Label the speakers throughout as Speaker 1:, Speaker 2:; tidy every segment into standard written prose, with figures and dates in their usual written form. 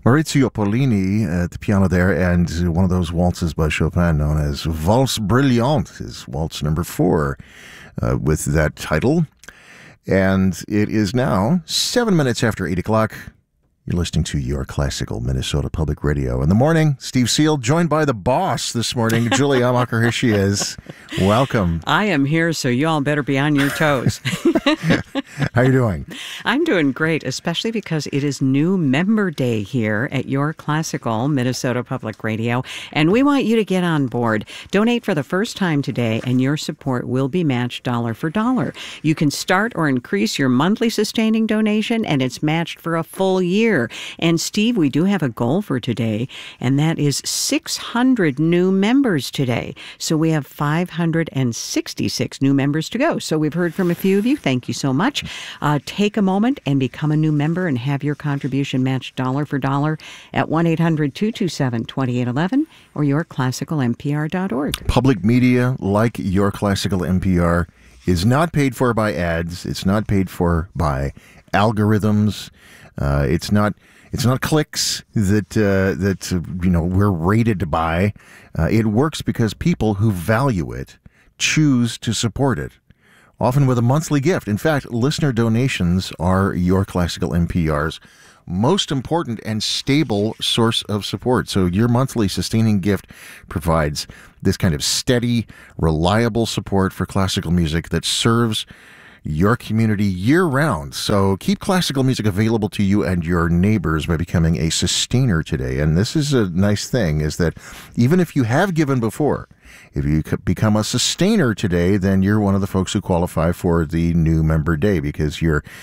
Speaker 1: Maurizio Pollini at the piano there, and one of those waltzes by Chopin known as Valse Brillante is waltz number 4 with that title. And it is now 7 minutes after 8 o'clock. You're listening to Your Classical Minnesota Public Radio. In the morning, Steve Seal, joined by the boss this morning, Julie Amacher. Here she is. Welcome.
Speaker 2: I am here, so you all better be on your toes.
Speaker 1: How you doing?
Speaker 2: I'm doing great, especially because it is New Member Day here at Your Classical Minnesota Public Radio, and we want you to get on board. Donate for the first time today, and your support will be matched dollar for dollar. You can start or increase your monthly sustaining donation, and it's matched for a full year. And Steve, we do have a goal for today, and that is 600 new members today. So we have 566 new members to go. So we've heard from a few of you. Thank you so much. Take a moment and become a new member and have your contribution matched dollar for dollar at 1-800-227-2811 or yourclassicalmpr.org. Public
Speaker 1: media like Your Classical NPR is not paid for by ads. It's not paid for by algorithms. It's not clicks that we're rated by. It works because people who value it choose to support it, often with a monthly gift. In fact, listener donations are Your Classical NPR's most important and stable source of support. So your monthly sustaining gift provides this kind of steady, reliable support for classical music that serves your community year-round. So keep classical music available to you and your neighbors by becoming a sustainer today. And this is a nice thing, is that even if you have given before, if you become a sustainer today, then you're one of the folks who qualify for the New Member Day, because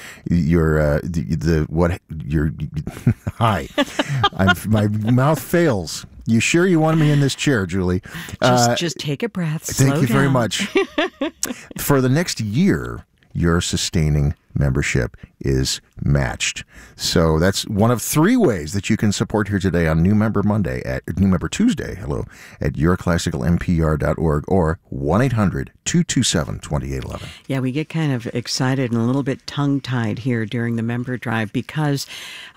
Speaker 1: hi, my mouth fails. You sure you want me in this chair, Julie?
Speaker 2: Just take a breath.
Speaker 1: Thank you very much. For the next year, your sustaining membership is matched. So that's one of 3 ways that you can support here today on New Member Tuesday, at yourclassicalmpr.org or 1-800-227-2811.
Speaker 2: Yeah, we get kind of excited and a little bit tongue-tied here during the member drive because,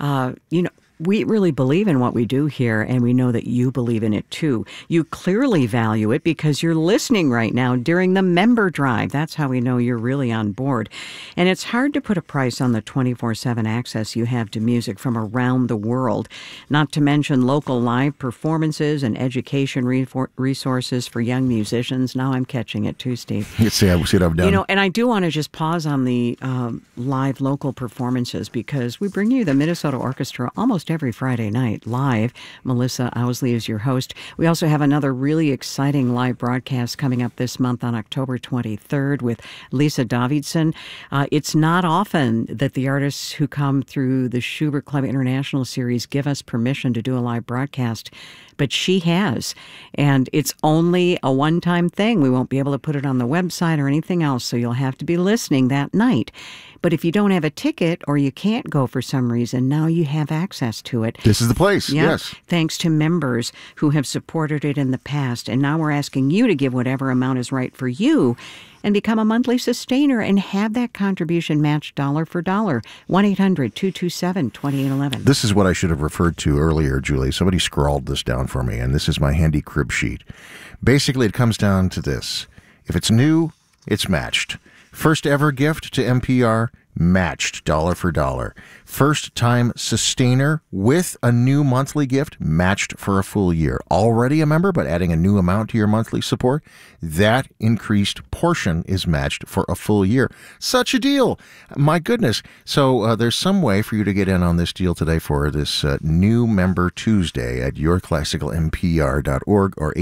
Speaker 2: we really believe in what we do here, and we know that you believe in it too. You clearly value it because you're listening right now during the member drive. That's how we know you're really on board. And it's hard to put a price on the 24/7 access you have to music from around the world, not to mention local live performances and education resources for young musicians. Now I'm catching it too, Steve.
Speaker 1: See what I've done.
Speaker 2: And I do want to just pause on the live local performances, because we bring you the Minnesota Orchestra almost every Friday night live. Melissa Owsley is your host. We also have another really exciting live broadcast coming up this month on October 23rd with Lisa Davidson. It's not often that the artists who come through the Schubert Club International Series give us permission to do a live broadcast, but she has. And it's only a one-time thing. We won't be able to put it on the website or anything else, so you'll have to be listening that night. But if you don't have a ticket or you can't go for some reason, now you have access to it.
Speaker 1: This is the place, yes.
Speaker 2: Thanks to members who have supported it in the past. And now we're asking you to give whatever amount is right for you and become a monthly sustainer and have that contribution matched dollar for dollar. 1-800-227-2811.
Speaker 1: This is what I should have referred to earlier, Julie. Somebody scrawled this down for me, and this is my handy crib sheet. Basically, it comes down to this. If it's new, it's matched. First ever gift to NPR, matched dollar for dollar. First time sustainer with a new monthly gift, matched for a full year. Already a member, but adding a new amount to your monthly support, that increased portion is matched for a full year. Such a deal. My goodness. So there's some way for you to get in on this deal today for this New Member Tuesday at yourclassicalmpr.org or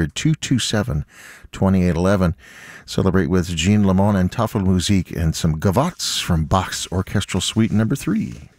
Speaker 1: 800-227-2811. Celebrate with Jean Lemon and Tafelmusik and some gavottes from Bach's Orchestral Suite No. 3.